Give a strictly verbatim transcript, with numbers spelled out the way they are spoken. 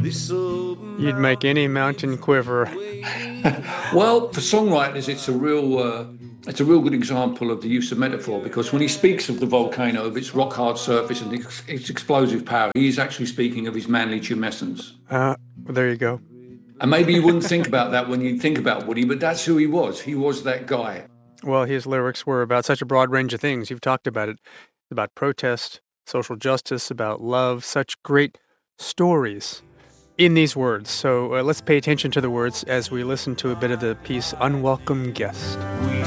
You'd make any mountain quiver. Well, for songwriters, it's a real uh, it's a real good example of the use of metaphor, because when he speaks of the volcano, of its rock hard surface and its, its explosive power, he's actually speaking of his manly tumescence. Uh, there you go. And maybe you wouldn't think about that when you think about Woody, but that's who he was. He was that guy. Well, his lyrics were about such a broad range of things. You've talked about it, about protest, social justice, about love, such great stories in these words. So uh, let's pay attention to the words as we listen to a bit of the piece Unwelcome Guest. We